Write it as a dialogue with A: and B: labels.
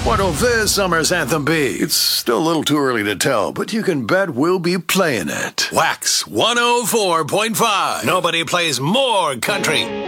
A: What'll this summer's anthem be? It's still a little too early to tell, but you can bet we'll be playing it. Wax 104.5. Nobody plays more country.